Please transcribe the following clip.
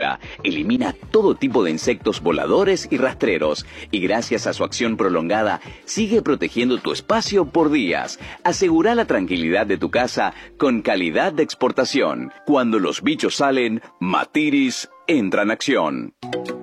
Exporta elimina todo tipo de insectos voladores y rastreros y gracias a su acción prolongada sigue protegiendo tu espacio por días. Asegura la tranquilidad de tu casa con calidad de exportación. Cuando los bichos salen, Matiris entra en acción.